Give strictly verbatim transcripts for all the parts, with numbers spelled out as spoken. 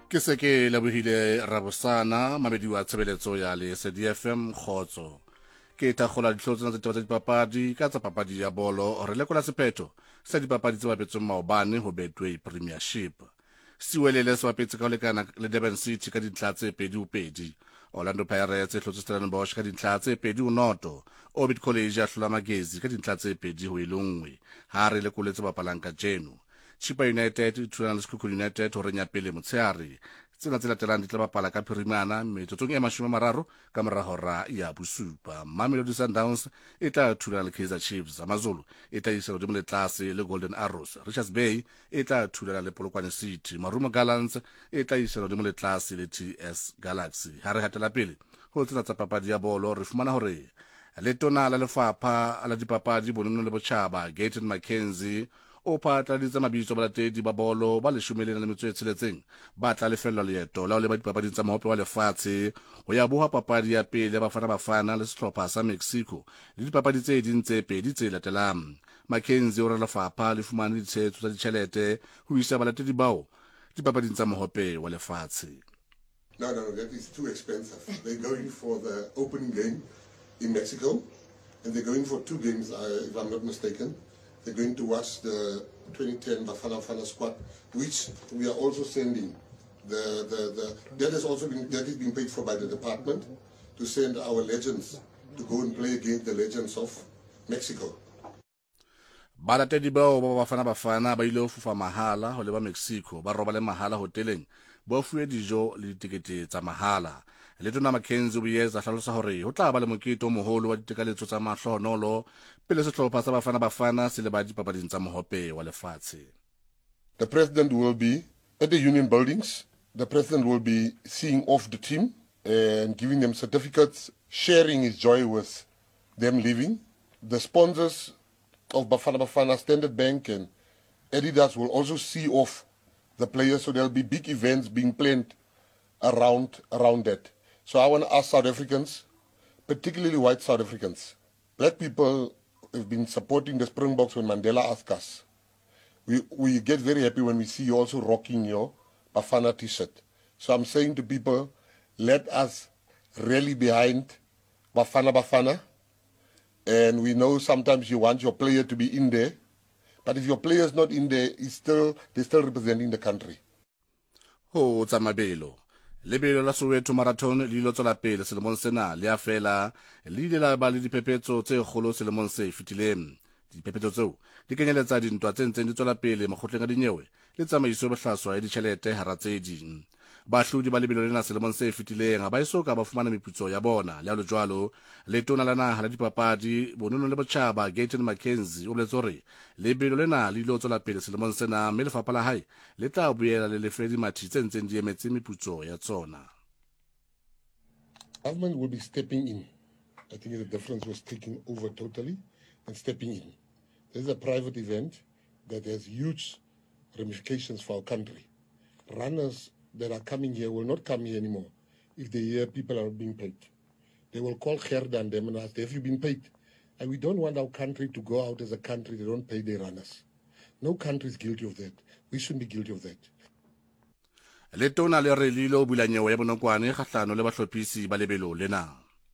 Ke se ke labohile Rabosana mamedi wa tshebeletso ya le S D F M Khotso ke tagola ditlhotso tsa tsa dipapadi ka tsa papadi ya bolo re lekola sephetho sa dipapadi tse bapetsweng maobane ho Betway Premiership. Siwelele se bapetse ka lekana le Durban City ka dintlha tse pedi ho pedi, Orlando Pirates e hlotse Stellenbosch ka dintlha tse pedi ho noto, Orbit College a hlola Magezi ka dintlha tse pedi ho ilongwe ha re lekoletse bapalang ka jeno. Chippa United e thulana le Sekhukhune United ho renya pele motshehare. Tsena tse latelang di tla bapala ka Phirimana metsotsong e mashome a mararo ka mora hora ya bosupa. Mamelodi Sundowns e tla thulana le Kaizer Chiefs, Amazulu e tla isa hodimo le tlase le Golden Arrows, Richards Bay e tla thulana le Polokwane City, Marumo Gallants e tla isa hodimo le tlase le T S Galaxy. Ha re hatela pele ho tsena tsa papadi ya bolo re fumana hore letona la lefapha la dipapadi bonono le botjhaba Gayton McKenzie o phatladitse mabitso a balatedi ba bolo ba leshome le metso e tsheletseng ba tla lefellwa leeto la ho leba dipapading tsa mahope wa lefatshe ho ya boha papadi ya pele ya Bafana Bafana le sehlopha sa Mexico le dipapadi tse ding tse pedi tse latelang. Mackenzie o re lefapha le fumane ditshehetso tsa ditjhelete ho isa balatedi bao dipapading tsa mahope wa lefatshe. No, no, that is too expensive. They're going for the opening game in Mexico, and they're going for two games, uh, if I'm not mistaken. They're going to watch the twenty ten Bafana Bafana squad, which we are also sending. The, the, the, that has also been that is being paid for by the department to send our legends to go and play against the legends of Mexico. Balatedi bao ba Bafana Bafana ba ile ho fufa mahala ho leba Mexico, ba roba le mahala hoteleng, ba fuwe dijo le ditekete tsa mahala. Letona Mackenzie o boetse a hlalosa hore ho tla ba le mokete o moholo wa ditekaletso tsa mahlohonolo pele sehlopha sa Bafana Bafana se le ba dipapading tsa mohope wa lefatshe. The president will be at the union buildings. The president will be seeing off the team and giving them certificates, sharing his joy with them leaving. The sponsors of Bafana Bafana, Standard Bank and Adidas will also see off the players, so there'll be big events being planned around around that. So I want to ask South Africans, particularly white South Africans, black people have been supporting the Springboks when Mandela asked us. We, we get very happy when we see you also rocking your Bafana t-shirt. So I'm saying to people, let us rally behind Bafana Bafana. And we know sometimes you want your player to be in there, but if your player is not in there, he's still, they're still representing the country. Ho tsamabelo. Lebelo la Soweto Marathon le ilo tswela pele selemong sena le a fela le ile la ba le diphephetso tse kgolo selemong se fetileng. Diphephetso tseo di kenyeletsa dintwa tse ntseng di tswela pele makgotleng a dinyewe le tsamaiso bohlaswa ya ditjhelete hara tse ding. Bahlodi ba lebelo lena selemong se fetileng ba iso ka ba fumana meputso ya bona le a lojwalo letona la naha la dipapadi bonono le botjhaba Gayton McKenzie o boletse hore lebelo lena le ilo tswela pele selemong sena mme lefapha la hae le tla boela le lefe dimathi tse ntseng di emetse meputso ya tsona. Government will be stepping in. I think the difference was taking over totally and stepping in. This is a private event that has huge ramifications for our country. Runners that are coming here will not come here anymore if they hear people are being paid. They will call Gerda and them and ask, have you been paid? And we don't want our country to go out as a country that don't pay their runners. No country is guilty of that. We shouldn't be guilty of that. Letona le re lilo bulanyewe ya bonokwane kgahlano le bahlophisi ba lebelo lena.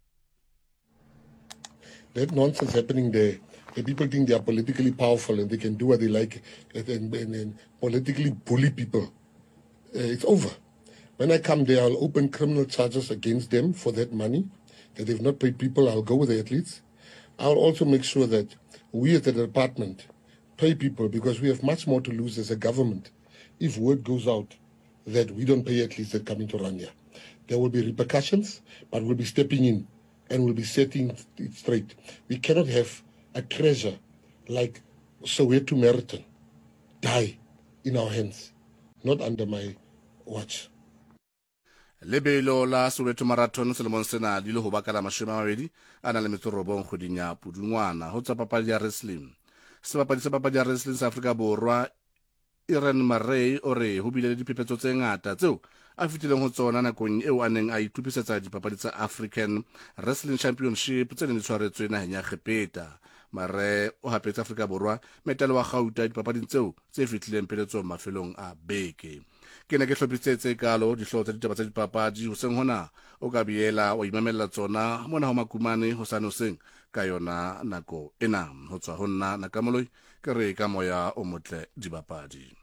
That nonsense happening there, the people think they are politically powerful and they can do what they like and, and, and, and politically bully people. Uh, it's over. When I come there, I'll open criminal charges against them for that money that they've not paid people. I'll go with the athletes. I'll also make sure that we as the department pay people because we have much more to lose as a government if word goes out that we don't pay athletes that come into Rania. There will be repercussions, but we'll be stepping in and we'll be setting it straight. We cannot have a treasure like Soweto Marathon die in our hands, not under my watch. Lebelo la Soweto Marathon selemong sena di le ho baka la mashome a mabedi a na le metso robong kgweding ya Pudungwana ho tsa papadi ya wrestling. Sebapadi sa papadi ya wrestling sa Afrika Borwa Irene Marey o re ho bile le diphephetso tse ngata tseo a fitileng ho tsona nakong eo a neng a itupisetsa dipapadi tsa African Wrestling Championship tse neng di tshwaretswe naheng ya Khepeta. Mare o hapetse Afrika Borwa metale wa gauta dipapading tseo tse fitlileng peletsong mafelong a beke. Ke ne ke hlopitsetse kalo dihloho tsa ditaba tsa dipapadi ho seng hona o ka biela o imamella tsona mona ho Makumane ho sano seng ka yona nako ena ho tswa ho nna Nakamoloi ke re ka moya o motle dibapadi.